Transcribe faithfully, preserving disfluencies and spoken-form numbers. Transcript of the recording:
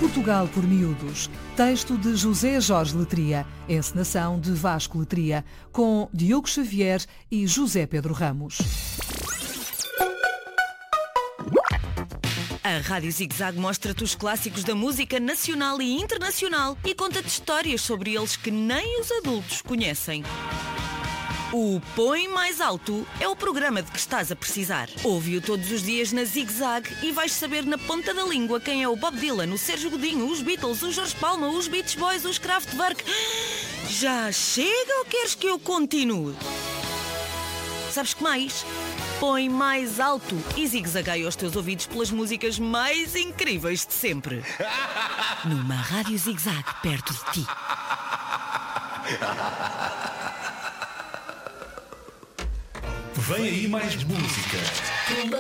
Portugal por miúdos. Texto de José Jorge Letria. Encenação de Vasco Letria. Com Diogo Xavier e José Pedro Ramos. A Rádio Zig Zag mostra-te os clássicos da música nacional e internacional e conta-te histórias sobre eles que nem os adultos conhecem. O Põe Mais Alto é o programa de que estás a precisar. Ouve-o todos os dias na Zig Zag e vais saber na ponta da língua quem é o Bob Dylan, o Sérgio Godinho, os Beatles, o Jorge Palma, os Beach Boys, os Kraftwerk. Já chega ou queres que eu continue? Sabes que mais? Põe mais alto e zig-zagueia aos teus ouvidos pelas músicas mais incríveis de sempre. Numa Rádio Zig Zag perto de ti. Vem aí mais música.